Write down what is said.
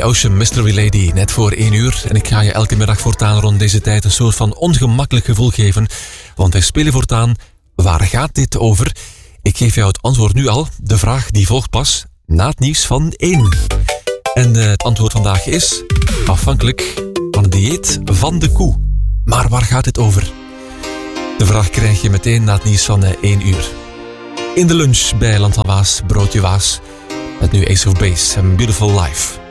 Ocean, Mystery Lady, net voor 1 uur. En ik ga je elke middag voortaan rond deze tijd een soort van ongemakkelijk gevoel geven. Want wij spelen voortaan, waar gaat dit over? Ik geef jou het antwoord nu al. De vraag die volgt pas na het nieuws van 1. En het antwoord vandaag is afhankelijk van het dieet van de koe. Maar waar gaat dit over? De vraag krijg je meteen na het nieuws van 1 uur. In de lunch bij Land van Waas, Broodje Waas. Met nu Ace of Base en Beautiful Life.